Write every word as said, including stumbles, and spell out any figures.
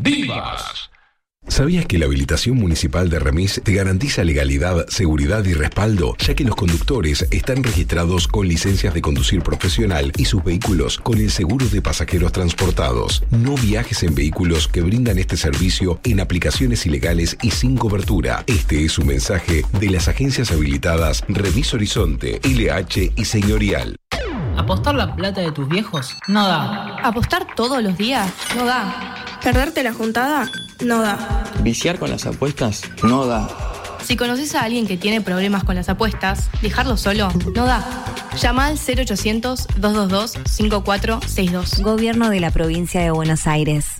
Divas. ¿Sabías que la habilitación municipal de Remis te garantiza legalidad, seguridad y respaldo, ya que los conductores están registrados con licencias de conducir profesional y sus vehículos con el seguro de pasajeros transportados? No viajes en vehículos que brindan este servicio en aplicaciones ilegales y sin cobertura. Este es un mensaje de las agencias habilitadas Remis Horizonte, L H y Señorial. ¿Apostar la plata de tus viejos? No da. ¿Apostar todos los días? No da. ¿Perderte la juntada? No da. ¿Viciar con las apuestas? No da. Si conoces a alguien que tiene problemas con las apuestas, dejarlo solo no da. Llama al cero ochocientos, dos dos dos, cinco cuatro seis dos. Gobierno de la Provincia de Buenos Aires.